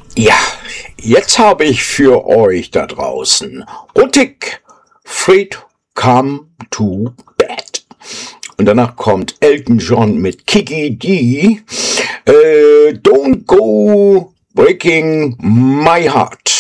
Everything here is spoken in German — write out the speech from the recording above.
Ja, jetzt habe ich für euch da draußen Rotik, Fred, Come to Bed. Und danach kommt Elton John mit Kiki D. Don't Go Breaking My Heart.